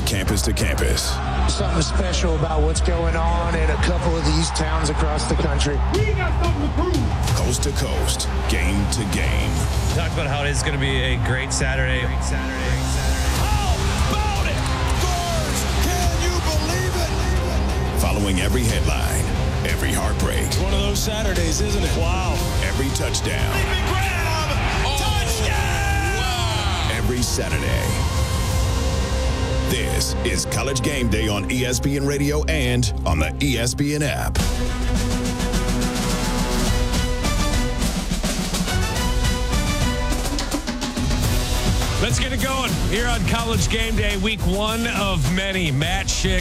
campus to campus. Something special about what's going on in a couple of these towns across the country. We got something to prove. Coast to coast, game to game. Talked about how it is going to be a great Saturday. How about it? Birds, can you believe it? Following every headline, every heartbreak. It's one of those Saturdays, isn't it? Wow. Every touchdown. Grab! Touchdown! Wow. Every Saturday. This is College Game Day on ESPN Radio and on the ESPN app. Let's get it going here on College Game Day, week one of many. Matt Schick,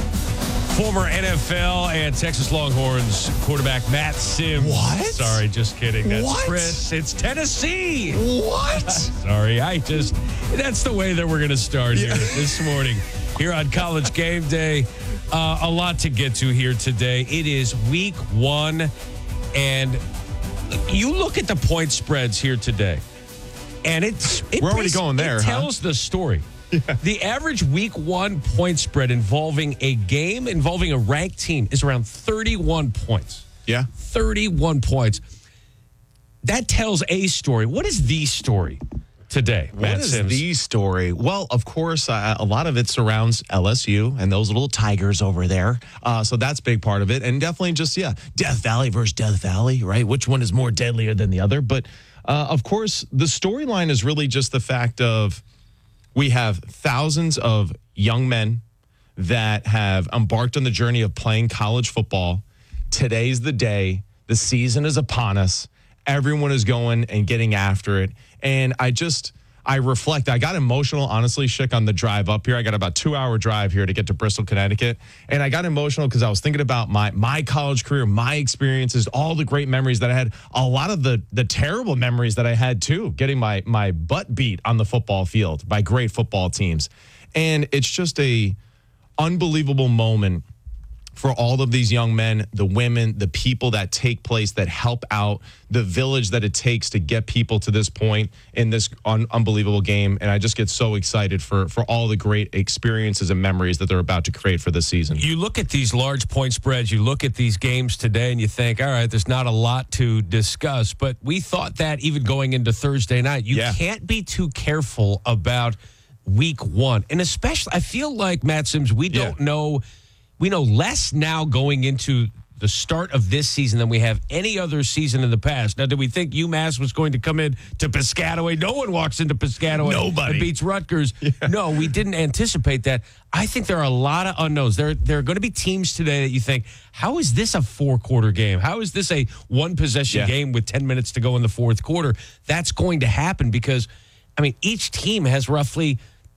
former NFL and Texas Longhorns quarterback Matt Sims. What? Sorry, just kidding. That's What? Chris. It's Tennessee. What? Sorry, that's the way that we're going to start here this morning here on College Game Day. A lot to get to here today. It is week one, and you look at the point spreads here today. And we're already going there. It tells the story. Yeah. The average week one point spread involving a game, involving a ranked team, is around 31 points. Yeah. 31 points. That tells a story. What is the story today, Matt What is Sims? the story? Well, of course, a lot of it surrounds LSU and those little Tigers over there. So that's a big part of it. And definitely just, Death Valley versus Death Valley, right? Which one is more deadlier than the other? But, of course, the storyline is really just the fact of we have thousands of young men that have embarked on the journey of playing college football. Today's the day. The season is upon us. Everyone is going and getting after it. And I reflect. I got emotional, honestly, Schick, on the drive up here. I got about a 2-hour drive here to get to Bristol, Connecticut. And I got emotional because I was thinking about my college career, my experiences, all the great memories that I had, a lot of the terrible memories that I had, too, getting my butt beat on the football field by great football teams. And it's just a unbelievable moment for all of these young men, the women, the people that take place, that help out, the village that it takes to get people to this point in this unbelievable game. And I just get so excited for all the great experiences and memories that they're about to create for this season. You look at these large point spreads, you look at these games today, and you think, all right, there's not a lot to discuss. But we thought that even going into Thursday night, you can't be too careful about week one. And especially, I feel like, Matt Sims, we don't know. We know less now going into the start of this season than we have any other season in the past. Now, did we think UMass was going to come in to Piscataway? No one walks into Piscataway and beats Rutgers. Yeah. No, we didn't anticipate that. I think there are a lot of unknowns. There are going to be teams today that you think, how is this a 4-quarter game? How is this a one-possession game with 10 minutes to go in the fourth quarter? That's going to happen because, each team has roughly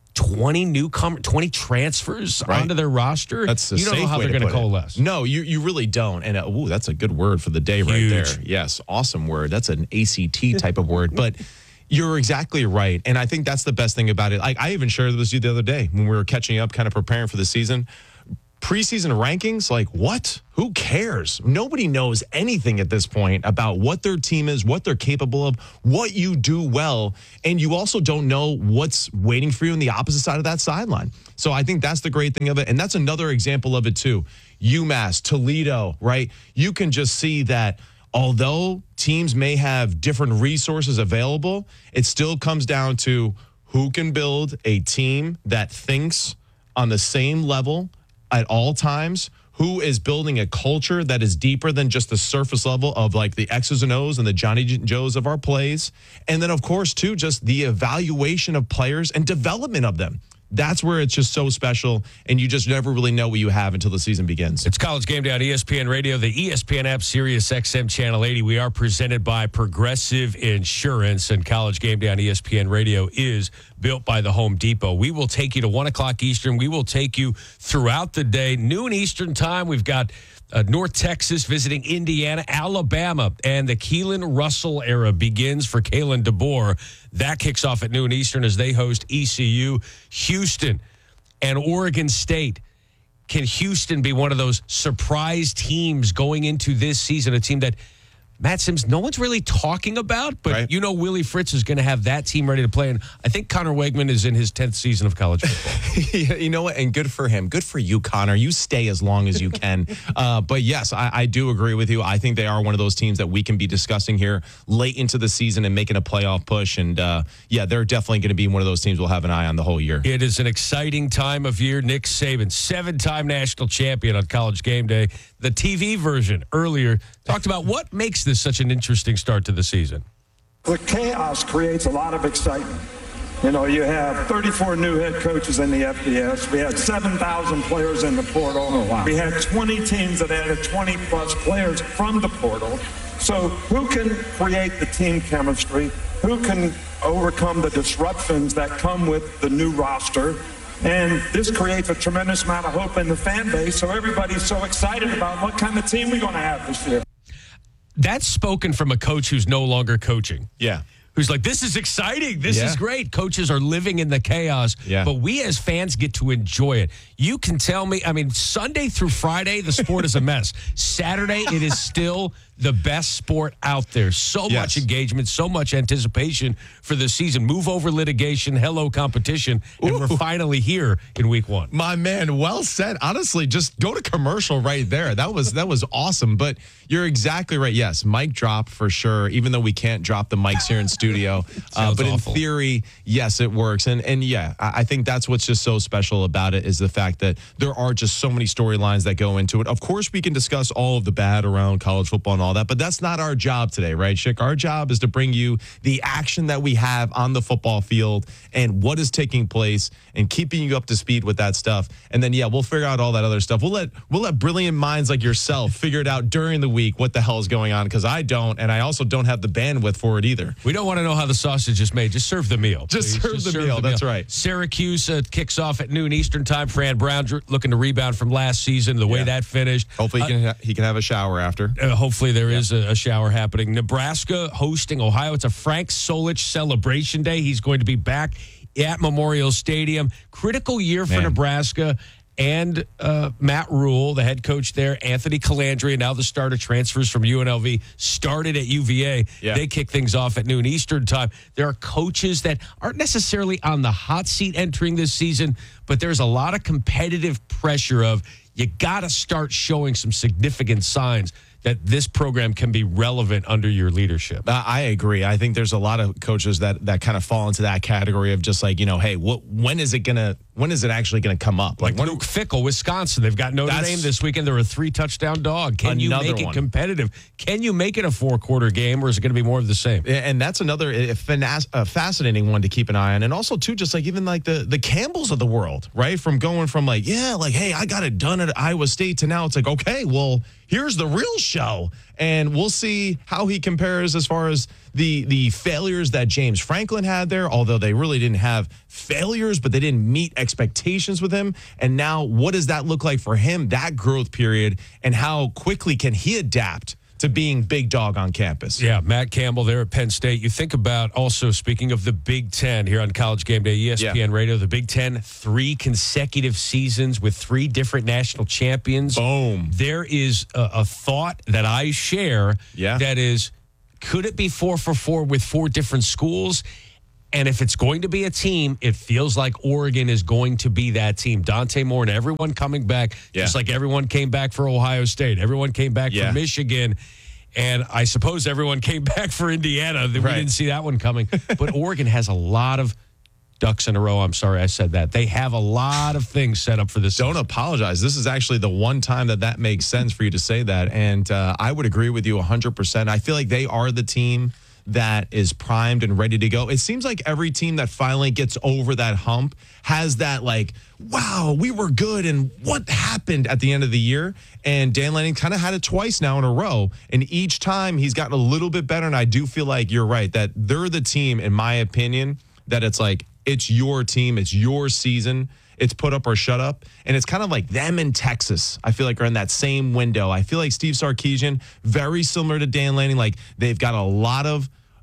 20 transfers onto their roster. That's a you don't know how they're going to coalesce. No, you really don't. And that's a good word for the day right there. Yes, awesome word. That's an ACT type of word. But you're exactly right. And I think that's the best thing about it. I even shared this with you the other day when we were catching up, kind of preparing for the season. Preseason rankings, what? Who cares? Nobody knows anything at this point about what their team is, what they're capable of, what you do well, and you also don't know what's waiting for you on the opposite side of that sideline. So I think that's the great thing of it, and that's another example of it too. UMass, Toledo, right? You can just see that although teams may have different resources available, it still comes down to who can build a team that thinks on the same level at all times, who is building a culture that is deeper than just the surface level of the X's and O's and the Johnny Joes of our plays. And then, of course, too, just the evaluation of players and development of them. That's where it's just so special, and you just never really know what you have until the season begins. It's College Game Day on ESPN Radio, the ESPN app, Sirius XM Channel 80. We are presented by Progressive Insurance, and College Game Day on ESPN Radio is built by the Home Depot. We will take you to 1 o'clock Eastern. We will take you throughout the day. Noon Eastern time, we've got North Texas visiting Indiana, Alabama, and the Keelan Russell era begins for Kalen DeBoer. That kicks off at noon Eastern as they host ECU. Houston and Oregon State. Can Houston be one of those surprise teams going into this season, a team that Matt Sims, no one's really talking about, but Right. you know Willie Fritz is going to have that team ready to play. And I think Connor Wegman is in his 10th season of college football. You know what? And good for him. Good for you, Connor. You stay as long as you can. But yes, I do agree with you. I think they are one of those teams that we can be discussing here late into the season and making a playoff push. And yeah, they're definitely going to be one of those teams we'll have an eye on the whole year. It is an exciting time of year. Nick Saban, 7-time national champion on College Game Day. The TV version earlier talked about what makes this such an interesting start to the season. The chaos creates a lot of excitement. You know, you have 34 new head coaches in the FBS. We had 7,000 players in the portal. Oh, wow. We had 20 teams that added 20-plus players from the portal. So who can create the team chemistry? Who can overcome the disruptions that come with the new roster? And this creates a tremendous amount of hope in the fan base. So everybody's so excited about what kind of team we're going to have this year. That's spoken from a coach who's no longer coaching. Yeah. Who's like, this is exciting. This Yeah. is great. Coaches are living in the chaos, Yeah. but we as fans get to enjoy it. You can tell me, I mean, Sunday through Friday, the sport is a mess. Saturday, it is still the best sport out there. So Yes. much engagement, so much anticipation for the season. Move over litigation, hello competition, and we're finally here in week one. My man, well said. Honestly, just go to commercial right there. That was awesome. But you're exactly right. Yes, mic drop for sure. Even though we can't drop the mics here in studio, Sounds but awful. in theory, yes, it works. And yeah, I think that's what's just so special about it is the fact that there are just so many storylines that go into it. Of course, we can discuss all of the bad around college football and all that, but that's not our job today, right, Schick? Our job is to bring you the action that we have on the football field and what is taking place and keeping you up to speed with that stuff. And then, yeah, we'll figure out all that other stuff. We'll let brilliant minds like yourself figure it out during the week what the hell is going on, because I don't, and I also don't have the bandwidth for it either. We don't want to know how the sausage is made. Just serve the meal. Just please. serve the meal. That's right. Syracuse kicks off at noon Eastern time. Fran Brown looking to rebound from last season, the way Yeah. that finished. Hopefully he can have a shower after. Hopefully there is a shower happening. Nebraska hosting Ohio. It's a Frank Solich celebration day. He's going to be back at Memorial Stadium. Critical year for Man. Nebraska. And Matt Rule, the head coach there, Anthony Calandria, now the starter, transfers from UNLV, started at UVA. Yeah. They kick things off at noon Eastern time. There are coaches that aren't necessarily on the hot seat entering this season, but there's a lot of competitive pressure of you got to start showing some significant signs that this program can be relevant under your leadership. I agree. I think there's a lot of coaches that kind of fall into that category of just like, hey, when is it actually gonna come up? Like when Luke Fickell, Wisconsin. They've got Notre That's Dame this weekend. They're a 3-touchdown dog. Can you Another make it one. competitive? Can you make it a 4-quarter game, or is it going to be more of the same? And that's another fascinating one to keep an eye on. And also, too, just like even like the Campbells of the world, right? From going from like, hey, I got it done at Iowa State to now it's like, okay, well, here's the real show. And we'll see how he compares as far as the failures that James Franklin had there, although they really didn't have failures, but they didn't meet expectations with him. And now what does that look like for him, that growth period, and how quickly can he adapt to being big dog on campus? Yeah, Matt Campbell there at Penn State. You think about also, speaking of the Big Ten here on College Game Day, ESPN Radio, the Big Ten, 3 consecutive seasons with 3 different national champions. Boom. There is a thought that I share that is, could it be 4 for 4 with 4 different schools? And if it's going to be a team, it feels like Oregon is going to be that team. Dante Moore and everyone coming back, just like everyone came back for Ohio State. Everyone came back for Michigan. And I suppose everyone came back for Indiana. We didn't see that one coming. But Oregon has a lot of ducks in a row. I'm sorry I said that. They have a lot of things set up for this Don't season. apologize. This is actually the one time that makes sense for you to say that. And I would agree with you 100%. I feel like they are the team that is primed and ready to go. It seems like every team that finally gets over that hump has that like, wow, we were good and what happened at the end of the year? And Dan Lanning kind of had it twice now in a row. And each time he's gotten a little bit better. And I do feel like you're right, that they're the team, in my opinion, that it's like, it's your team, it's your season. It's put up or shut up. And it's kind of like them in Texas, I feel like, are in that same window. I feel like Steve Sarkisian, very similar to Dan Lanning. Like, they've got a lot of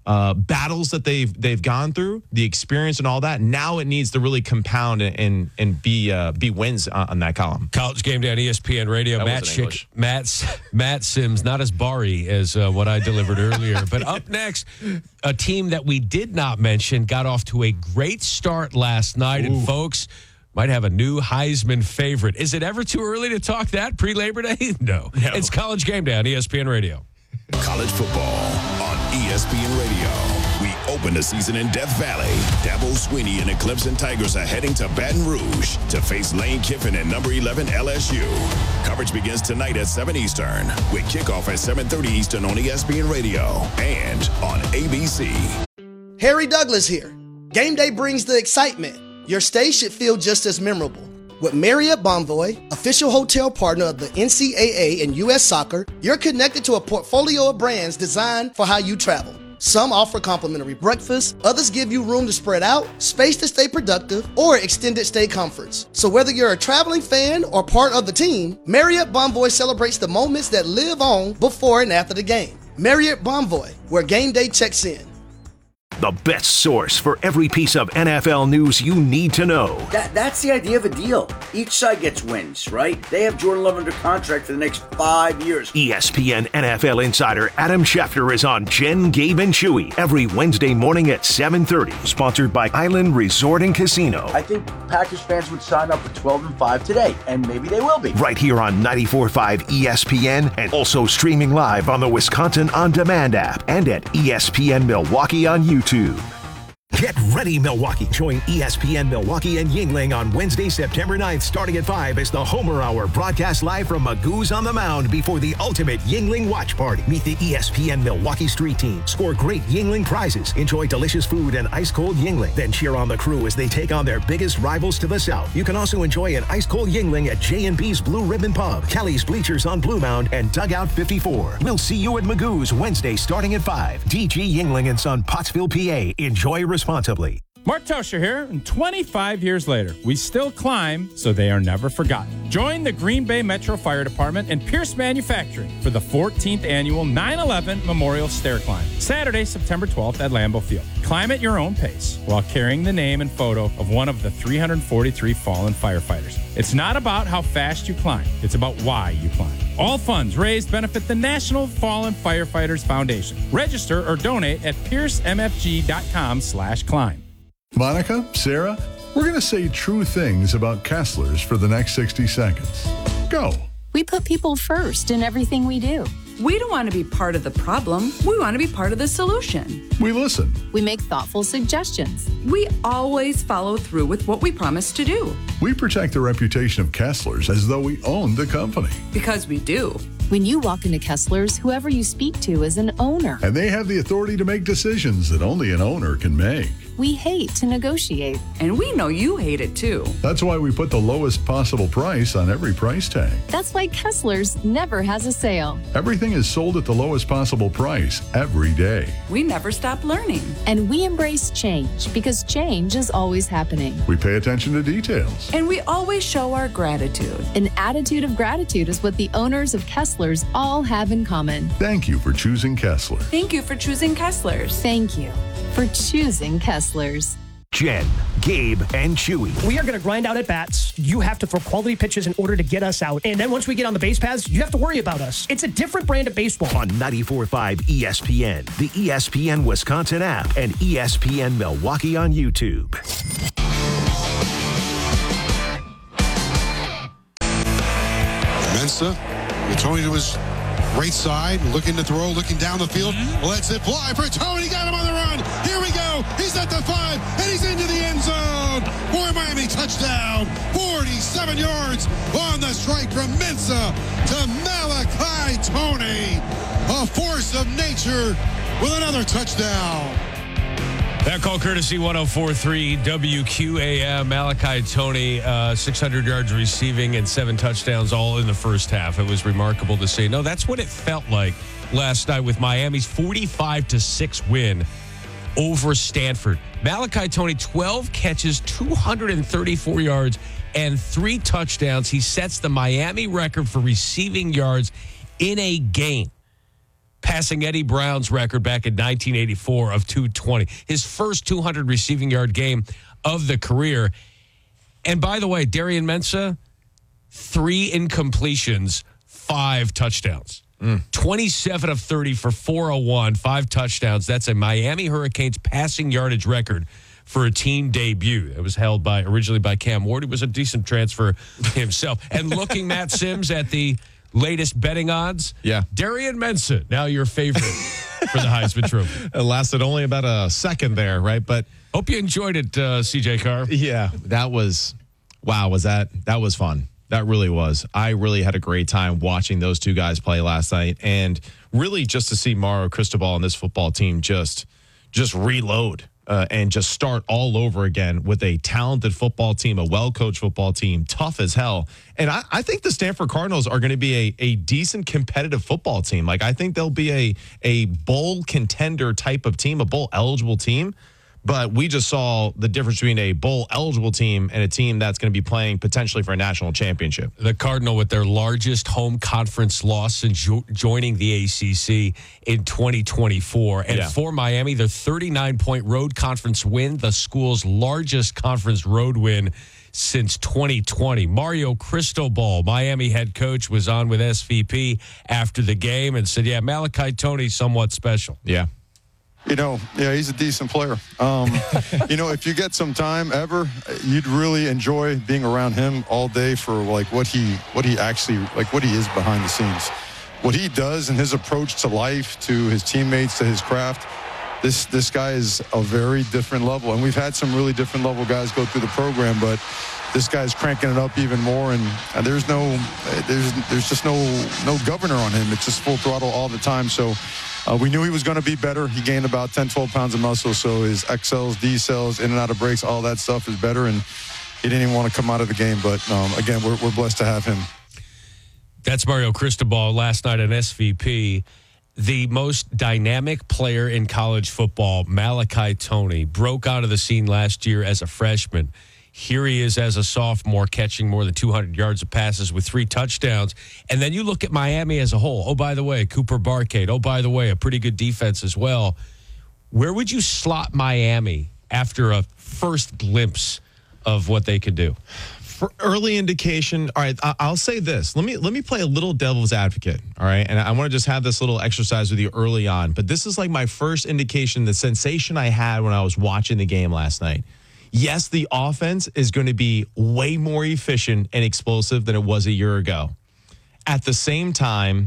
battles that they've gone through, the experience and all that. Now it needs to really compound and be wins on that column. College Game Day on ESPN Radio. That Matt wasn't Schick, English. Matt Sims, not as Bari as what I delivered earlier. But up next, a team that we did not mention got off to a great start last night. And folks might have a new Heisman favorite. Is it ever too early to talk that pre-Labor Day? No. It's College Game Day on ESPN Radio. College football on ESPN Radio. We open the season in Death Valley. Dabo Swinney and the Clemson Tigers are heading to Baton Rouge to face Lane Kiffin and number 11 LSU. Coverage begins tonight at 7 Eastern with kickoff at 7:30 Eastern on ESPN Radio and on ABC. Harry Douglas here. Game day brings the excitement. Your stay should feel just as memorable. With Marriott Bonvoy, official hotel partner of the NCAA and U.S. Soccer, you're connected to a portfolio of brands designed for how you travel. Some offer complimentary breakfast, others give you room to spread out, space to stay productive, or extended stay comforts. So whether you're a traveling fan or part of the team, Marriott Bonvoy celebrates the moments that live on before and after the game. Marriott Bonvoy, where game day checks in. The best source for every piece of NFL news you need to know. That's the idea of a deal. Each side gets wins, right? They have Jordan Love under contract for the next 5 years. ESPN NFL insider Adam Schefter is on Jen, Gabe, and Chewy every Wednesday morning at 7:30. Sponsored by Island Resort and Casino. I think Packers fans would sign up for 12-5 today, and maybe they will be. Right here on 94.5 ESPN and also streaming live on the Wisconsin On Demand app and at ESPN Milwaukee on YouTube. Get ready, Milwaukee. Join ESPN Milwaukee and Yingling on Wednesday, September 9th, starting at 5 as the Homer Hour broadcasts live from Magoo's on the Mound before the ultimate Yingling watch party. Meet the ESPN Milwaukee Street Team. Score great Yingling prizes. Enjoy delicious food and ice-cold Yingling. Then cheer on the crew as they take on their biggest rivals to the south. You can also enjoy an ice-cold Yingling at J&B's Blue Ribbon Pub, Kelly's Bleachers on Blue Mound, and Dugout 54. We'll see you at Magoo's Wednesday, starting at 5. DG Yingling & Son, Pottsville, PA. Enjoy responsibly. Mark Tosher here, and 25 years later, we still climb so they are never forgotten. Join the Green Bay Metro Fire Department and Pierce Manufacturing for the 14th annual 9/11 Memorial Stair Climb, Saturday, September 12th at Lambeau Field. Climb at your own pace while carrying the name and photo of one of the 343 fallen firefighters. It's not about how fast you climb, it's about why you climb. All funds raised benefit the National Fallen Firefighters Foundation. Register or donate at piercemfg.com/climb. Monica, Sarah, we're going to say true things about Kessler's for the next 60 seconds. Go. We put people first in everything we do. We don't want to be part of the problem. We want to be part of the solution. We listen. We make thoughtful suggestions. We always follow through with what we promise to do. We protect the reputation of Kessler's as though we own the company. Because we do. When you walk into Kessler's, whoever you speak to is an owner. And they have the authority to make decisions that only an owner can make. We hate to negotiate. And we know you hate it too. That's why we put the lowest possible price on every price tag. That's why Kessler's never has a sale. Everything is sold at the lowest possible price every day. We never stop learning. And we embrace change because change is always happening. We pay attention to details. And we always show our gratitude. An attitude of gratitude is what the owners of Kessler's all have in common. Thank you for choosing Kessler. Thank you for choosing Kessler's. Thank you for choosing Kessler's. Jen, Gabe, and Chewy. We are going to grind out at bats. You have to throw quality pitches in order to get us out. And then once we get on the base paths, you have to worry about us. It's a different brand of baseball. On 94.5 ESPN, the ESPN Wisconsin app, and ESPN Milwaukee on YouTube. Mensa, Tony to his right side, looking to throw, looking down the field. Lets it fly for Tony. Got him on the run. Here we go. He's at the 5, and he's into the end zone. For Miami, touchdown. 47 yards on the strike from Mensa to Malachi Tony. A force of nature with another touchdown. That call courtesy 104.3 WQAM. Malachi Tony, 600 yards receiving and 7 touchdowns all in the first half. It was remarkable to see. No, that's what it felt like last night with Miami's 45-6 win over Stanford. Malachi Tony, 12 catches, 234 yards, and 3 touchdowns. He sets the Miami record for receiving yards in a game. passing Eddie Brown's record back in 1984 of 220. His first 200 receiving yard game of the career. And by the way, Darian Mensah, 3 incompletions, 5 touchdowns. 27 of 30 for 401, 5 touchdowns. That's a Miami Hurricanes passing yardage record for a team debut. It was held originally by Cam Ward. It was a decent transfer himself. And looking, Matt Sims, at the latest betting odds, Darian Mensah, now your favorite for the Heisman Trophy. It lasted only about a second there, right? But hope you enjoyed it, CJ Carr. Yeah, that was fun. That really was. I really had a great time watching those two guys play last night, and really just to see Mario Cristobal and this football team just reload and just start all over again with a talented football team, a well-coached football team, tough as hell. And I think the Stanford Cardinals are going to be a decent competitive football team. Like, I think they'll be a bowl contender type of team, a bowl eligible team. But we just saw the difference between a bowl-eligible team and a team that's going to be playing potentially for a national championship. The Cardinal with their largest home conference loss since joining the ACC in 2024. And for Miami, their 39-point road conference win, the school's largest conference road win since 2020. Mario Cristobal, Miami head coach, was on with SVP after the game and said, Malachi Tony's somewhat special. Yeah. He's a decent player. If you get some time ever, you'd really enjoy being around him all day for what he is behind the scenes. What he does and his approach to life, to his teammates, to his craft, this guy is a very different level. And we've had some really different level guys go through the program, but this guy's cranking it up even more, and there's just no governor on him. It's just full throttle all the time. So we knew he was going to be better. He gained about 10, 12 pounds of muscle, so his XLs, D cells, in and out of breaks, all that stuff is better, and he didn't even want to come out of the game. But, again, we're blessed to have him. That's Mario Cristobal last night on SVP. The most dynamic player in college football, Malachi Tony, broke out of the scene last year as a freshman. Here he is as a sophomore, catching more than 200 yards of passes with 3 touchdowns. And then you look at Miami as a whole. Oh, by the way, Cooper Barcade. Oh, by the way, a pretty good defense as well. Where would you slot Miami after a first glimpse of what they could do? For early indication, all right, I'll say this. Let me play a little devil's advocate, all right? And I want to just have this little exercise with you early on. But this is like my first indication, the sensation I had when I was watching the game last night. Yes, the offense is going to be way more efficient and explosive than it was a year ago. At the same time,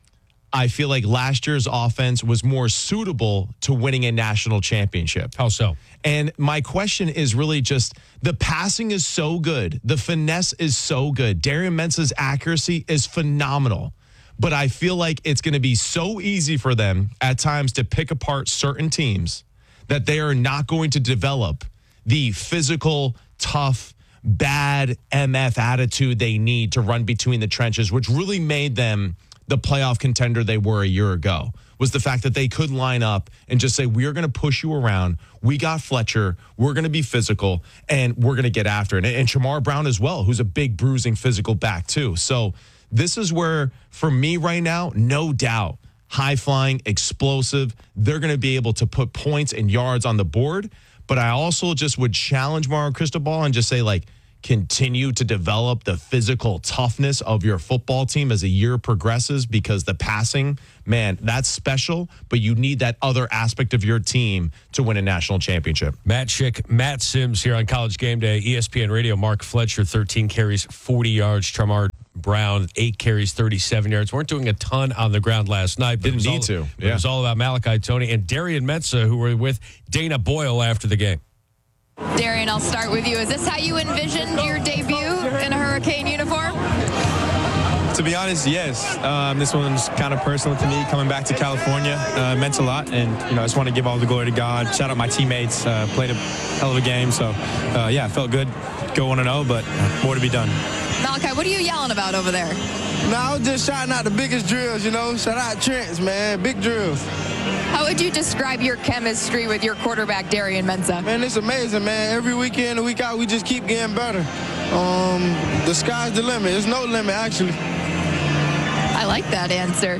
I feel like last year's offense was more suitable to winning a national championship. How so? And my question is really just, the passing is so good. The finesse is so good. Darian Mensah's accuracy is phenomenal. But I feel like it's going to be so easy for them at times to pick apart certain teams that they are not going to develop the physical, tough, bad MF attitude they need to run between the trenches, which really made them the playoff contender they were a year ago, was the fact that they could line up and just say, we're going to push you around. We got Fletcher. We're going to be physical, and we're going to get after it. And Shamar Brown as well, who's a big bruising physical back too. So this is where, for me right now, no doubt, high-flying, explosive, they're going to be able to put points and yards on the board. But I also just would challenge Mario Cristobal and just say, continue to develop the physical toughness of your football team as the year progresses, because the passing, man, that's special, but you need that other aspect of your team to win a national championship. Matt Schick, Matt Sims here on College Game Day, ESPN Radio. Mark Fletcher, 13 carries, 40 yards. Shamar Brown, 8 carries, 37 yards. Weren't doing a ton on the ground last night. But Didn't need to. It was all about Malachi Tony and Darian Mensah, who were with Dana Boyle after the game. Darian, I'll start with you. Is this how you envisioned your debut in a Hurricane uniform? To be honest, yes. This one's kind of personal to me. Coming back to California meant a lot, and I just want to give all the glory to God. Shout out my teammates. Played a hell of a game, so yeah, felt good. Go 1-0, but more to be done. Malachi, what are you yelling about over there? No, I was just shouting out the biggest drills, Shout out Trent's, man. Big drills. How would you describe your chemistry with your quarterback, Darian Mensah? Man, it's amazing, man. Every week in and week out, we just keep getting better. The sky's the limit. There's no limit, actually. I like that answer.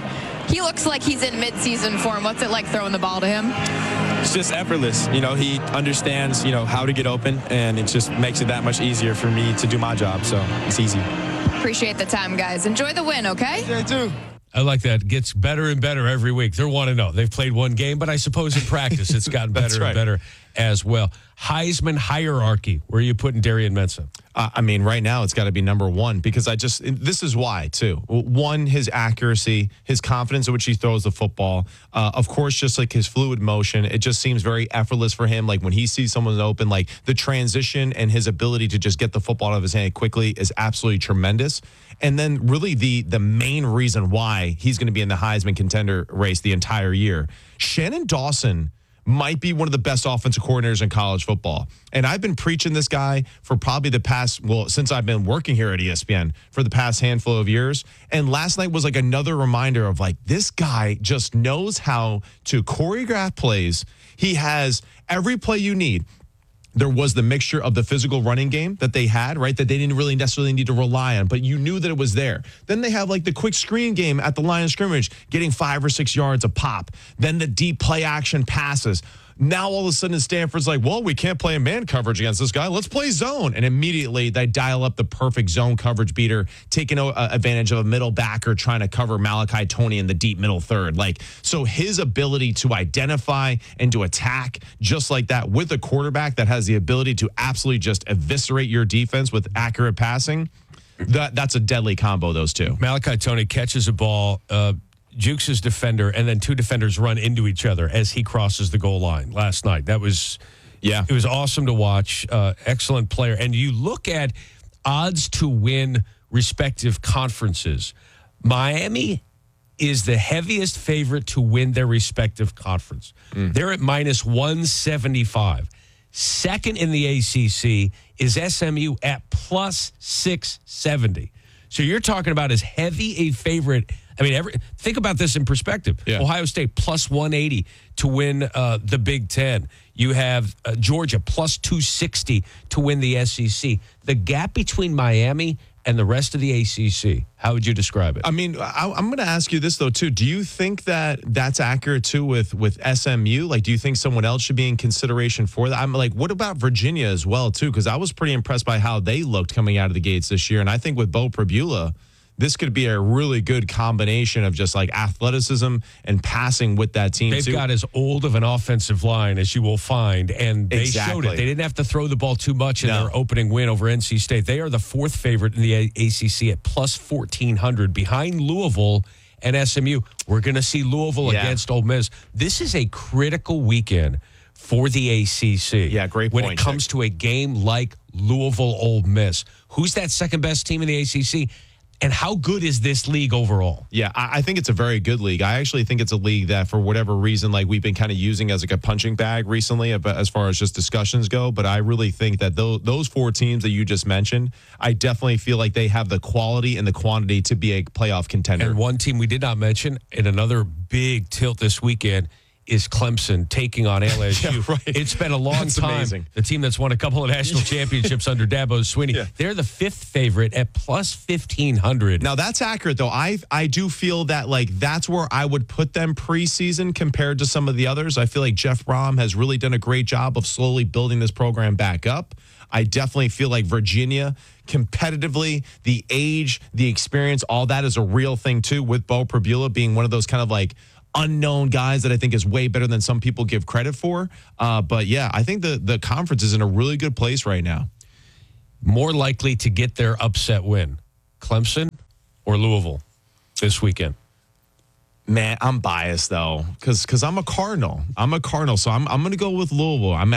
He looks like he's in midseason form. What's it like throwing the ball to him? It's just effortless. He understands, how to get open, and it just makes it that much easier for me to do my job. So it's easy. Appreciate the time, guys. Enjoy the win, okay? Yeah, too. I like that. It gets better and better every week. They're 1-0. They've played one game, but I suppose in practice it's gotten better and better as well. Heisman hierarchy, where are you putting Darian Mensah? Right now it's got to be number one because this is why, too. One, his accuracy, his confidence in which he throws the football. Of course, just like his fluid motion, it just seems very effortless for him. Like when he sees someone open, like the transition and his ability to just get the football out of his hand quickly is absolutely tremendous. And then really the main reason why he's going to be in the Heisman contender race the entire year, Shannon Dawson might be one of the best offensive coordinators in college football. And I've been preaching this guy for probably since I've been working here at ESPN for the past handful of years. And last night was like another reminder of like, this guy just knows how to choreograph plays. He has every play you need. There was the mixture of the physical running game that they had, right, that they didn't really necessarily need to rely on, but you knew that it was there. Then they have like the quick screen game at the line of scrimmage, getting 5 or 6 yards a pop. Then the deep play action passes. Now all of a sudden Stanford's like, well, we can't play a man coverage against this guy. Let's play zone. And immediately they dial up the perfect zone coverage beater, taking advantage of a middle backer trying to cover Malachi Toney in the deep middle third. So his ability to identify and to attack just like that with a quarterback that has the ability to absolutely just eviscerate your defense with accurate passing, that's a deadly combo, those two. Malachi Toney catches a ball, jukes his defender, and then two defenders run into each other as he crosses the goal line last night. It was awesome to watch. Excellent player. And you look at odds to win respective conferences. Miami is the heaviest favorite to win their respective conference. They're at minus 175. Second in the ACC is SMU at plus 670. So you're talking about as heavy a favorite. Think about this in perspective. Yeah. Ohio State plus 180 to win the Big Ten. You have Georgia plus 260 to win the SEC. The gap between Miami and the rest of the ACC, how would you describe it? I'm going to ask you this, though, too. Do you think that that's accurate, too, with SMU? Do you think someone else should be in consideration for that? What about Virginia as well, too? Because I was pretty impressed by how they looked coming out of the gates this year. And I think with Bo Prabula, this could be a really good combination of just athleticism and passing with that team. They've got as old of an offensive line as you will find, and they showed it. They didn't have to throw the ball too much in their opening win over NC State. They are the fourth favorite in the ACC at plus 1,400 behind Louisville and SMU. We're going to see Louisville against Ole Miss. This is a critical weekend for the ACC. Yeah, great point. When it comes to a game like Louisville-Ole Miss. Who's that second best team in the ACC? And how good is this league overall? Yeah, I think it's a very good league. I actually think it's a league that, for whatever reason, we've been kind of using as a punching bag recently as far as just discussions go. But I really think that those four teams that you just mentioned, I definitely feel like they have the quality and the quantity to be a playoff contender. And one team we did not mention in another big tilt this weekend is Clemson taking on LSU. Yeah, right. It's been a long time. Amazing. The team that's won a couple of national championships under Dabo Swinney. Yeah. They're the fifth favorite at plus 1,500. Now, that's accurate, though. I do feel that, that's where I would put them preseason compared to some of the others. I feel like Jeff Brom has really done a great job of slowly building this program back up. I definitely feel like Virginia, competitively, the age, the experience, all that is a real thing, too, with Bo Prabula being one of those kind of unknown guys that I think is way better than some people give credit for. But yeah, I think the conference is in a really good place right now. More likely to get their upset win, Clemson or Louisville this weekend? Man, I'm biased though, because I'm a Cardinal. So I'm going to go with Louisville. I'm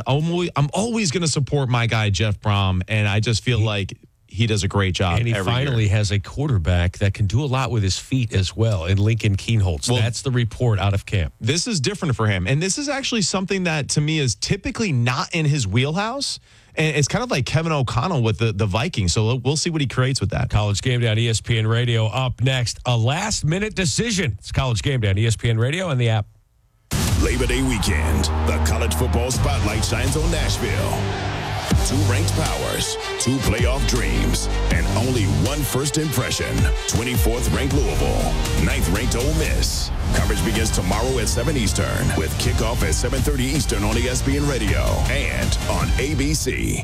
always going to support my guy Jeff Brom, and I just feel like he does a great job. And he finally has a quarterback that can do a lot with his feet as well in Lincoln Kienholz. Well, that's the report out of camp. This is different for him. And this is actually something that, to me, is typically not in his wheelhouse. And it's kind of like Kevin O'Connell with the Vikings. So we'll see what he creates with that. College Game Day on ESPN Radio. Up next, a last-minute decision. It's College Game Day on ESPN Radio and the app. Labor Day weekend, the college football spotlight shines on Nashville. 2 ranked powers, 2 playoff dreams, and only 1 first impression. 24th ranked Louisville, 9th ranked Ole Miss. Coverage begins tomorrow at 7 Eastern with kickoff at 7:30 Eastern on ESPN Radio and on ABC.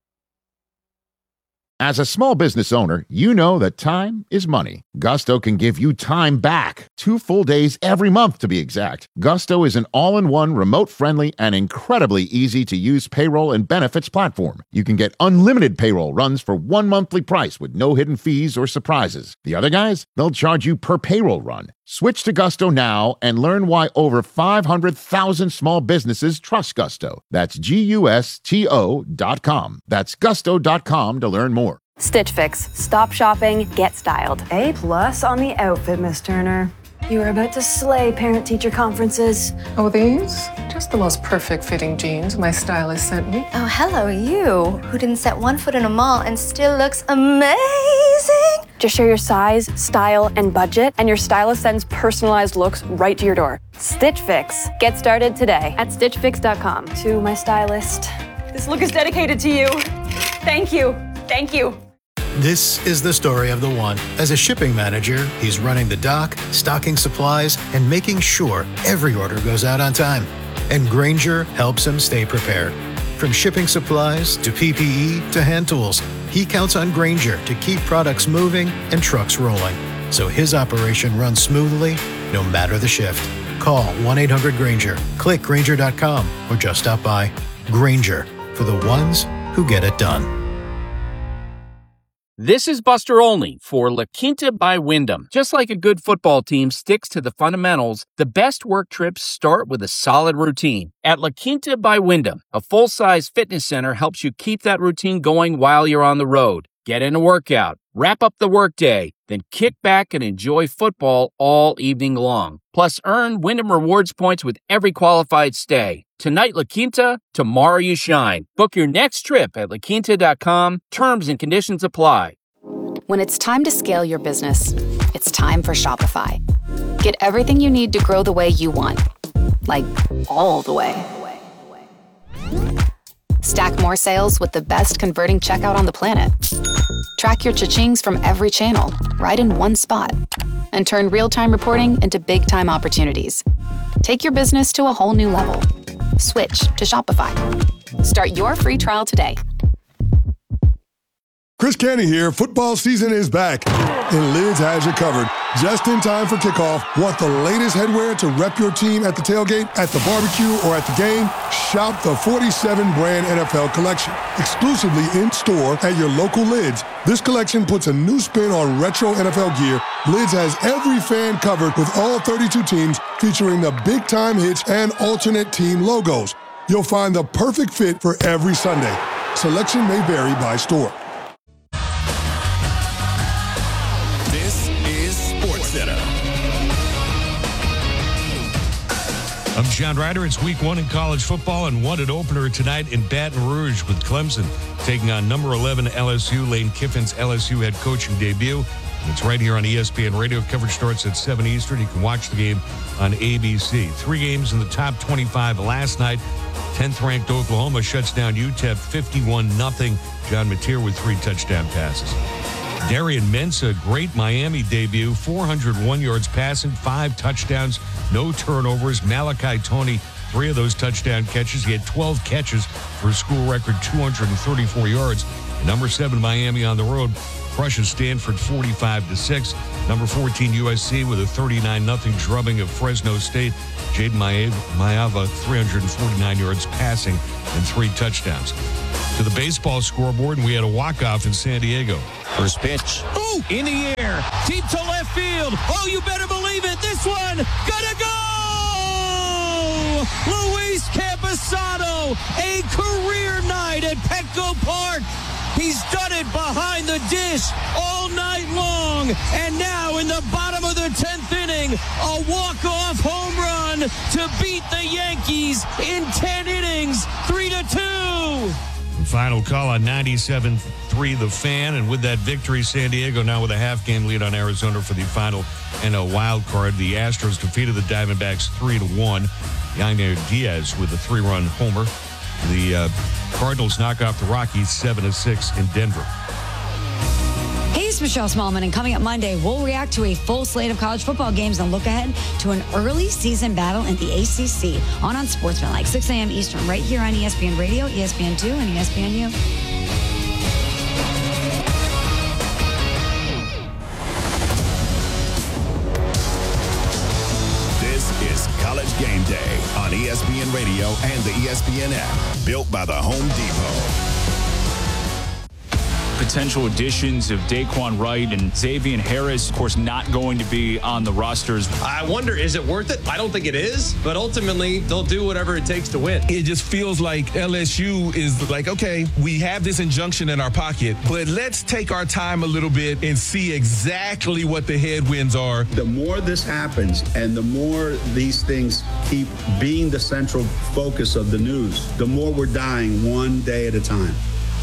As a small business owner, you know that time is money. Gusto can give you time back. 2 full days every month, to be exact. Gusto is an all-in-one, remote-friendly, and incredibly easy-to-use payroll and benefits platform. You can get unlimited payroll runs for 1 monthly price with no hidden fees or surprises. The other guys, they'll charge you per payroll run. Switch to Gusto now and learn why over 500,000 small businesses trust Gusto. That's GUSTO.com. That's gusto.com to learn more. Stitch Fix. Stop shopping, get styled. A+ on the outfit, Miss Turner. You are about to slay parent-teacher conferences. Oh, these? Just the most perfect fitting jeans my stylist sent me. Oh, hello, you, who didn't set 1 foot in a mall and still looks amazing. Just share your size, style, and budget, and your stylist sends personalized looks right to your door. Stitch Fix. Get started today at StitchFix.com. To my stylist, this look is dedicated to you. Thank you. Thank you. This is the story of the one. As a shipping manager, he's running the dock, stocking supplies, and making sure every order goes out on time. And Grainger helps him stay prepared. From shipping supplies to PPE to hand tools, he counts on Grainger to keep products moving and trucks rolling, so his operation runs smoothly no matter the shift. Call 1-800-GRAINGER, click Grainger.com, or just stop by. Grainger, for the ones who get it done. This is Buster Olney for La Quinta by Wyndham. Just like a good football team sticks to the fundamentals, the best work trips start with a solid routine. At La Quinta by Wyndham, a full-size fitness center helps you keep that routine going while you're on the road. Get in a workout, wrap up the workday, then kick back and enjoy football all evening long. Plus, earn Wyndham Rewards points with every qualified stay. Tonight, La Quinta, tomorrow you shine. Book your next trip at laquinta.com. Terms and conditions apply. When it's time to scale your business, it's time for Shopify. Get everything you need to grow the way you want. Like, all the way. Stack more sales with the best converting checkout on the planet. Track your cha-chings from every channel, right in one spot. And turn real-time reporting into big-time opportunities. Take your business to a whole new level. Switch to Shopify. Start your free trial today. Chris Canty here. Football season is back, and Lids has you covered. Just in time for kickoff. Want the latest headwear to rep your team at the tailgate, at the barbecue, or at the game? Shop the 47 brand NFL collection. Exclusively in store at your local Lids. This collection puts a new spin on retro NFL gear. Lids has every fan covered with all 32 teams, featuring the big time hits and alternate team logos. You'll find the perfect fit for every Sunday. Selection may vary by store. I'm John Ryder. It's week 1 in college football and one at opener tonight in Baton Rouge with Clemson taking on number 11 LSU, Lane Kiffin's LSU head coaching debut. And it's right here on ESPN Radio. Coverage starts at 7 Eastern. You can watch the game on ABC. 3 games in the top 25 last night. 10th-ranked Oklahoma shuts down UTEP 51-0. John Mateer with 3 touchdown passes. Darian Mensah, great Miami debut, 401 yards passing, 5 touchdowns, no turnovers. Malachi Toney, 3 of those touchdown catches. He had 12 catches for a school record 234 yards. And number 7 Miami on the road crushes Stanford 45-6. Number 14 USC with a 39-0 drubbing of Fresno State. Jaden Maiava, 349 yards passing and 3 touchdowns. To the baseball scoreboard, and we had a walk-off in San Diego. First pitch. Ooh, in the air. Deep to left field. Oh, you better believe it. This one, gonna go! Luis Camposano, a career night at Petco Park. He's done it behind the dish all night long. And now in the bottom of the 10th inning, a walk-off home run to beat the Yankees in 10 innings, 3-2. Final call on 97.3 The Fan, and with that victory, San Diego now with a half-game lead on Arizona for the final NL wild card. The Astros defeated the Diamondbacks 3-1. Yainer Diaz with a 3-run homer. The Cardinals knock off the Rockies 7-6 in Denver. Hey, it's Michelle Smallman, and coming up Monday, we'll react to a full slate of college football games and look ahead to an early season battle in the ACC on Sportsmanlike, 6 a.m. Eastern, right here on ESPN Radio, ESPN2, and ESPNU. This is College Game Day on ESPN Radio and the ESPN app, built by the Home Depot. Potential additions of Daquan Wright and Xavier Harris, of course, not going to be on the rosters. I wonder, is it worth it? I don't think it is, but ultimately, they'll do whatever it takes to win. It just feels like LSU is like, okay, we have this injunction in our pocket, but let's take our time a little bit and see exactly what the headwinds are. The more this happens and the more these things keep being the central focus of the news, the more we're dying one day at a time.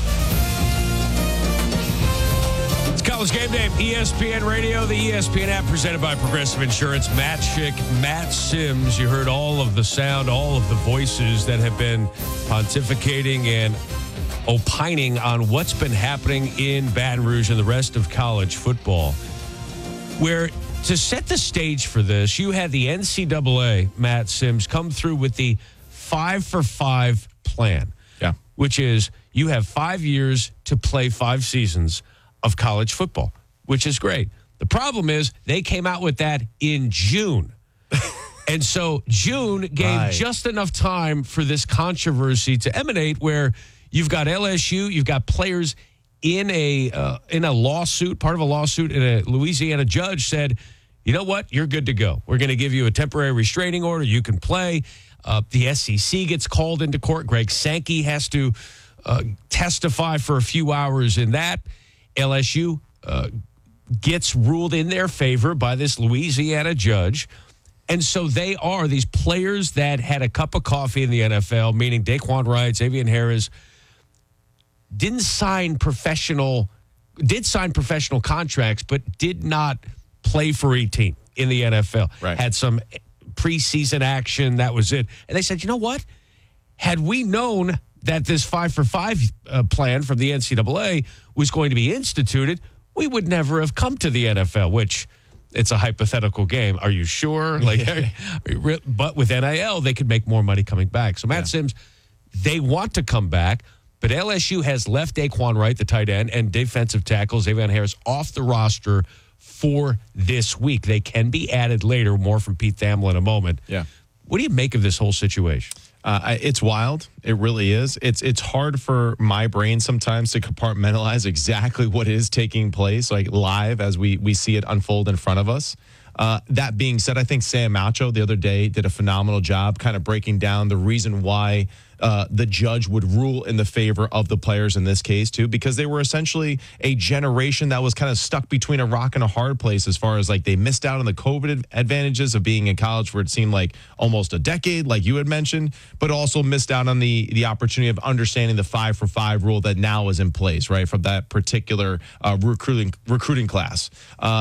College Game Day, ESPN Radio, the ESPN app, presented by Progressive Insurance. Matt Schick, Matt Sims. You heard all of the sound, all of the voices that have been pontificating and opining on what's been happening in Baton Rouge and the rest of college football. Where, to set the stage for this, you had the NCAA, Matt Sims, come through with the 5-for-5 plan. Yeah. Which is you have 5 years to play 5 seasons of college football, which is great. The problem is they came out with that in June. And so June gave just enough time for this controversy to emanate, where you've got LSU, you've got players in a lawsuit, part of a lawsuit, and a Louisiana judge said, you know what, you're good to go. We're going to give you a temporary restraining order. You can play. The SEC gets called into court. Greg Sankey has to testify for a few hours in that. LSU gets ruled in their favor by this Louisiana judge. And so they are these players that had a cup of coffee in the NFL, meaning Daquan Wright, Xavier Harris, did sign professional contracts, but did not play for a team in the NFL. Right. Had some preseason action. That was it. And they said, you know what? Had we known that this 5-for-5 plan from the NCAA was going to be instituted, we would never have come to the NFL, which it's a hypothetical game. Are you sure? But with NIL, they could make more money coming back. So Matt Sims, they want to come back, but LSU has left Daquan Wright, the tight end, and defensive tackle Xavier Harris off the roster for this week. They can be added later. More from Pete Thamel in a moment. Yeah. What do you make of this whole situation? It's wild. It really is. It's hard for my brain sometimes to compartmentalize exactly what is taking place, like live as we see it unfold in front of us. That being said, I think Sam Macho the other day did a phenomenal job kind of breaking down the reason why the judge would rule in the favor of the players in this case, too, because they were essentially a generation that was kind of stuck between a rock and a hard place as far as like they missed out on the COVID advantages of being in college where it seemed like almost a decade, like you had mentioned, but also missed out on the opportunity of understanding the 5-for-5 rule that now is in place, right, from that particular recruiting class.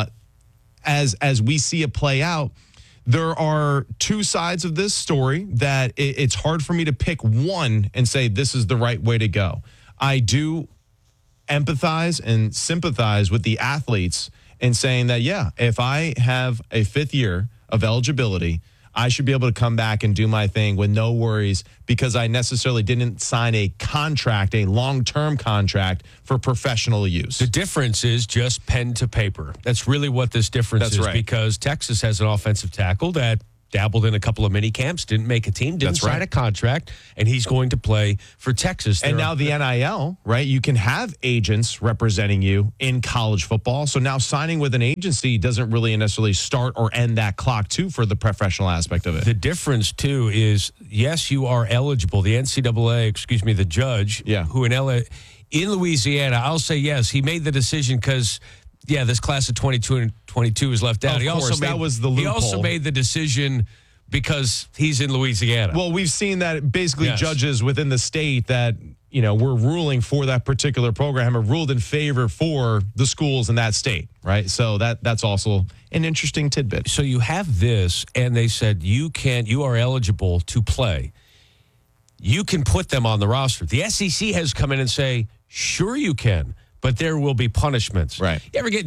As we see it play out, there are two sides of this story that it's hard for me to pick one and say this is the right way to go. I do empathize and sympathize with the athletes in saying that, yeah, if I have a 5th year of eligibility, I should be able to come back and do my thing with no worries because I necessarily didn't sign a contract, a long-term contract for professional use. The difference is just pen to paper. That's really what this difference is, because Texas has an offensive tackle that dabbled in a couple of mini camps, didn't make a team, didn't sign a contract, and he's going to play for Texas. And now the NIL, right? You can have agents representing you in college football. So now signing with an agency doesn't really necessarily start or end that clock, too, for the professional aspect of it. The difference, too, is, yes, you are eligible. The NCAA, the judge, who in Louisiana, I'll say yes, he made the decision because this class of 22 and 22 is left out. That was the loophole. He also made the decision because he's in Louisiana. Well, we've seen that basically judges within the state that, were ruling for that particular program have ruled in favor for the schools in that state, right? So that's also an interesting tidbit. So you have this, and they said you are eligible to play. you can put them on the roster. The SEC has come in and say, sure you can, but there will be punishments. Right. You ever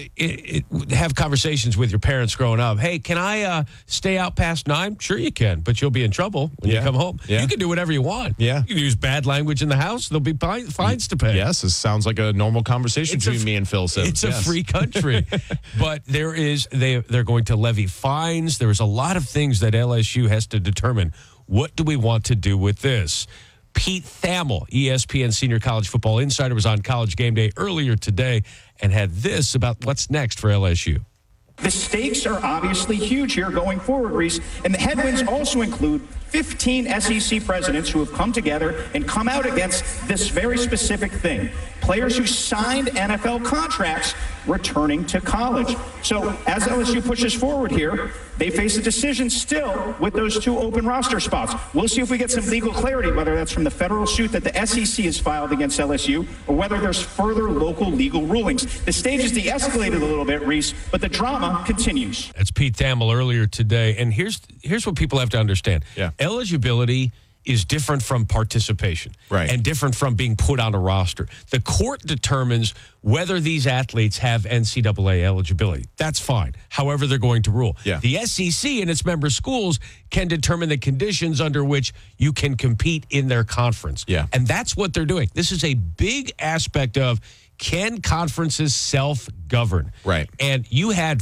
have conversations with your parents growing up? Hey, can I stay out past 9? Sure you can, but you'll be in trouble when you come home. Yeah. You can do whatever you want. Yeah. You can use bad language in the house. There'll be fines to pay. Yes, this sounds like a normal conversation between me and Phil Sims. It's a free country. But they're going to levy fines. There's a lot of things that LSU has to determine. What do we want to do with this? Pete Thamel, ESPN Senior College Football Insider, was on College Game Day earlier today and had this about what's next for LSU. The stakes are obviously huge here going forward, Reese, and the headwinds also include 15 SEC presidents who have come together and come out against this very specific thing. Players who signed NFL contracts returning to college. So as LSU pushes forward here, they face a decision still with those 2 open roster spots. We'll see if we get some legal clarity, whether that's from the federal suit that the SEC has filed against LSU or whether there's further local legal rulings. The stage has de-escalated a little bit, Reese, but the drama continues. That's Pete Thamel earlier today. And here's what people have to understand. Yeah. Eligibility is different from participation, right, and different from being put on a roster. The court determines whether these athletes have NCAA eligibility. That's fine. However, they're going to rule. Yeah. The SEC and its member schools can determine the conditions under which you can compete in their conference. Yeah. And that's what they're doing. This is a big aspect of, can conferences self-govern? Right. And you had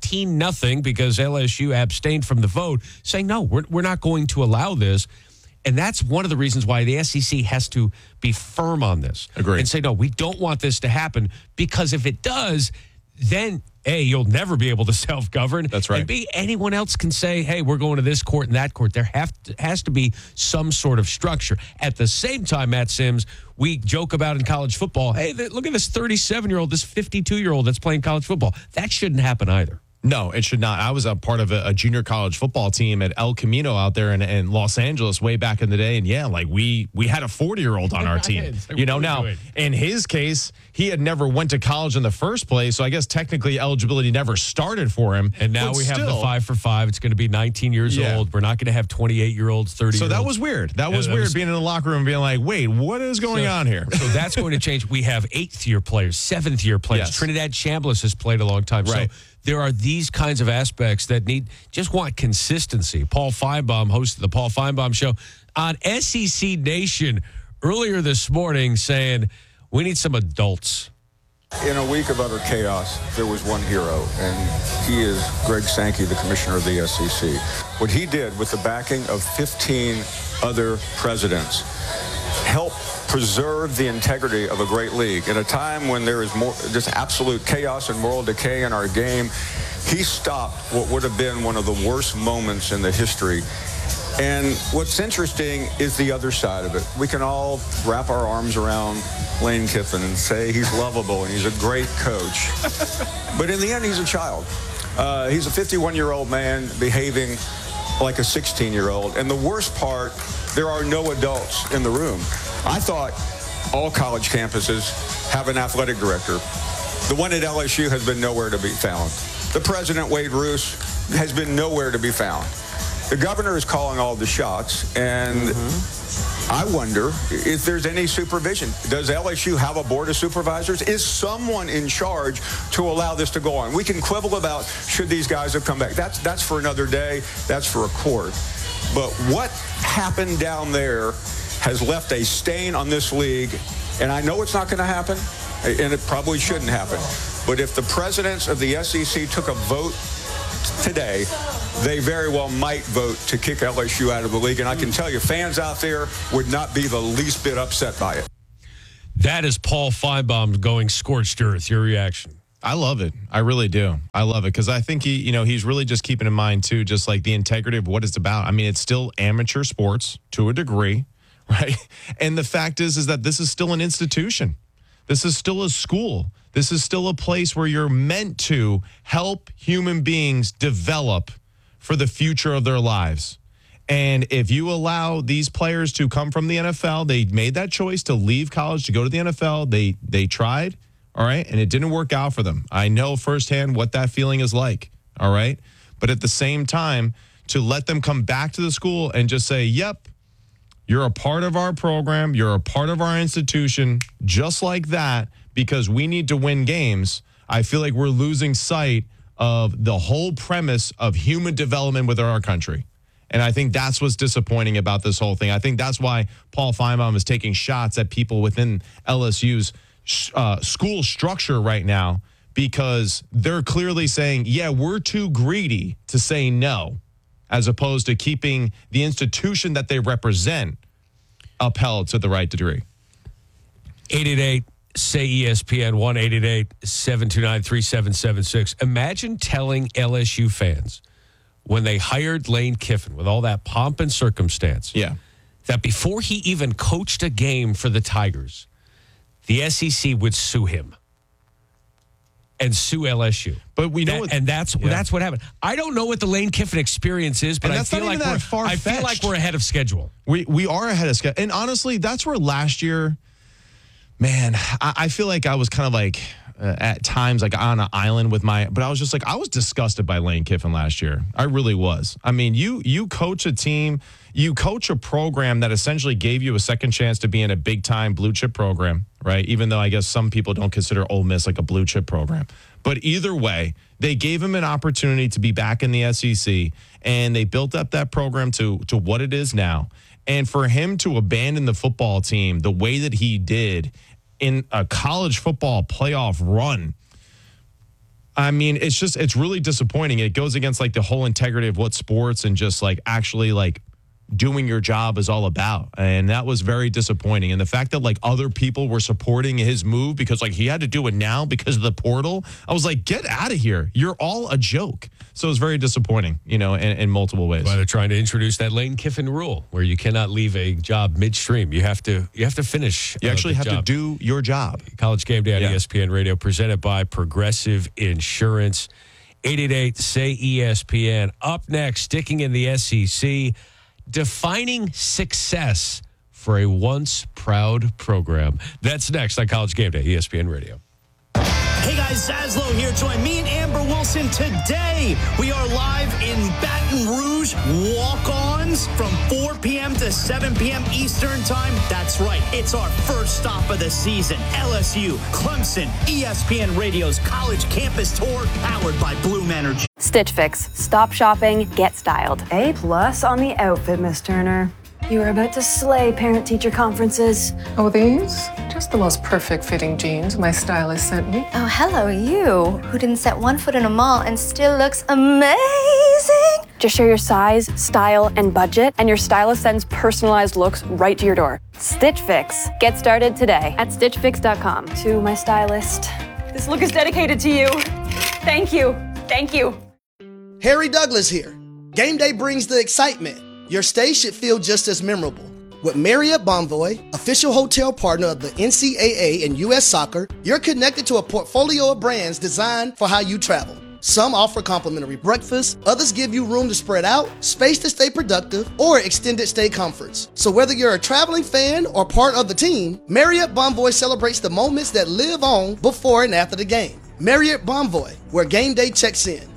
15-0 because LSU abstained from the vote, saying, no, we're not going to allow this. And that's one of the reasons why the SEC has to be firm on this. Agreed. And say, no, we don't want this to happen, because if it does, then A, you'll never be able to self-govern. That's right. And B, anyone else can say, hey, we're going to this court and that court. There has to be some sort of structure. At the same time, Matt Sims, we joke about in college football, hey, look at this 37-year-old, this 52-year-old that's playing college football. That shouldn't happen either. No, it should not. I was a part of a junior college football team at El Camino out there in Los Angeles way back in the day. And yeah, like we had a 40-year-old on our team. Now in his case, he had never went to college in the first place. So I guess technically eligibility never started for him. And now we have the 5 for 5. It's going to be 19 years old. We're not going to have 28-year-olds, 30-year-olds. So that was weird. That was weird being in the locker room and being like, wait, what is going on here? So that's going to change. We have 8th-year players, 7th-year players. Yes. Trinidad Chambliss has played a long time. Right. So there are these kinds of aspects that just want consistency. Paul Feinbaum hosted the Paul Feinbaum Show on SEC Nation earlier this morning, saying we need some adults. In a week of utter chaos, there was one hero, and he is Greg Sankey, the commissioner of the SEC. What he did with the backing of 15 other presidents helped preserve the integrity of a great league. In a time when there is just absolute chaos and moral decay in our game, he stopped what would have been one of the worst moments in the history. And what's interesting is the other side of it. We can all wrap our arms around Lane Kiffin and say he's lovable and he's a great coach. But in the end, he's a child. He's a 51-year-old man behaving like a 16-year-old. And the worst part, there are no adults in the room. I thought all college campuses have an athletic director. The one at LSU has been nowhere to be found. The president, Wade Roos, has been nowhere to be found. The governor is calling all the shots, and I wonder if there's any supervision. Does LSU have a board of supervisors? Is someone in charge to allow this to go on? We can quibble about should these guys have come back. That's for another day. That's for a court. But what happened down there has left a stain on this league, and I know it's not going to happen, and it probably shouldn't happen. But if the presidents of the SEC took a vote today, they very well might vote to kick LSU out of the league. And I can tell you, fans out there would not be the least bit upset by it. That is Paul Feinbaum going scorched earth. Your reaction? I love it. I really do. I love it because I think he's really just keeping in mind too, just like the integrity of what it's about. I mean, it's still amateur sports to a degree, right? And the fact is that this is still an institution. This is still a school. This is still a place where you're meant to help human beings develop for the future of their lives. And if you allow these players to come from the NFL, they made that choice to leave college to go to the NFL. They tried, all right, and it didn't work out for them. I know firsthand what that feeling is like, all right? But at the same time, to let them come back to the school and just say, yep, You're a part of our program. You're a part of our institution, just like that, because we need to win games. I feel like we're losing sight of the whole premise of human development within our country. And I think that's what's disappointing about this whole thing. I think that's why Paul Feinbaum is taking shots at people within LSU's school structure right now, because they're clearly saying, yeah, we're too greedy to say no, as opposed to keeping the institution that they represent upheld to the right degree. 888-SAY-ESPN, 1-888-729-3776. Imagine telling LSU fans when they hired Lane Kiffin with all that pomp and circumstance, that before he even coached a game for the Tigers, the SEC would sue him and sue LSU. But we know, that's what happened. I don't know what the Lane Kiffin experience is, but I feel like we're ahead of schedule. We are ahead of schedule, and honestly, that's where last year, man, I feel like I was kind of like at times like on an island with but I was just like, I was disgusted by Lane Kiffin last year. I really was. I mean, you coach a team, you coach a program that essentially gave you a second chance to be in a big time blue chip program, right? Even though I guess some people don't consider Ole Miss like a blue chip program. But either way, they gave him an opportunity to be back in the SEC, and they built up that program to what it is now. And for him to abandon the football team the way that he did in a college football playoff run, I mean, it's really disappointing. It goes against like the whole integrity of what sports and just like actually like doing your job is all about. And that was very disappointing. And the fact that like other people were supporting his move because like he had to do it now because of the portal, I was like, get out of here. You're all a joke. So it was very disappointing, in multiple ways. Well, they're trying to introduce that Lane Kiffin rule where you cannot leave a job midstream. You have to finish. You actually have to do your job. College Game Day on ESPN Radio, presented by Progressive Insurance. 888-SAY-ESPN. Up next, sticking in the SEC, defining success for a once proud program. That's next on College Game Day, ESPN Radio. Hey guys, Zaslow here. Join me and Amber Wilson today. We are live in Baton Rouge, walk-ons from 4 p.m. to 7 p.m. Eastern time. That's right. It's our first stop of the season. LSU, Clemson, ESPN Radio's college campus tour, powered by Bloom Energy. Stitch Fix. Stop shopping, get styled. A+ on the outfit, Miss Turner. You are about to slay parent-teacher conferences. Oh, these? Just the most perfect fitting jeans my stylist sent me. Oh, hello, you, who didn't set 1 foot in a mall and still looks amazing. Just share your size, style, and budget, and your stylist sends personalized looks right to your door. Stitch Fix. Get started today at StitchFix.com. To my stylist, this look is dedicated to you. Thank you. Thank you. Harry Douglas here. Game day brings the excitement. Your stay should feel just as memorable. With Marriott Bonvoy, official hotel partner of the NCAA and U.S. Soccer, you're connected to a portfolio of brands designed for how you travel. Some offer complimentary breakfast, others give you room to spread out, space to stay productive, or extended stay comforts. So whether you're a traveling fan or part of the team, Marriott Bonvoy celebrates the moments that live on before and after the game. Marriott Bonvoy, where game day checks in.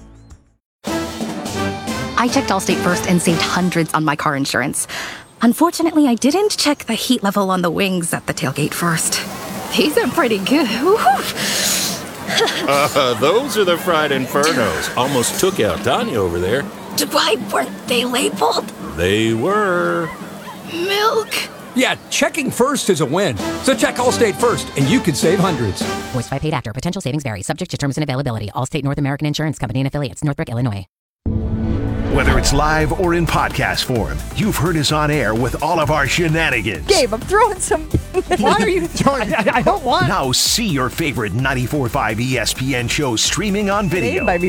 I checked Allstate first and saved hundreds on my car insurance. Unfortunately, I didn't check the heat level on the wings at the tailgate first. These are pretty good. Those are the fried infernos. Almost took out Tanya over there. Why weren't they labeled? They were. Milk. Yeah, checking first is a win. So check Allstate first, and you could save hundreds. Voiced by paid actor. Potential savings vary. Subject to terms and availability. Allstate North American Insurance Company and affiliates. Northbrook, Illinois. Whether it's live or in podcast form, you've heard us on air with all of our shenanigans. Gabe, I'm throwing some. Why are you throwing? I don't want. Now see your favorite 94.5 ESPN shows streaming on video. Made by me.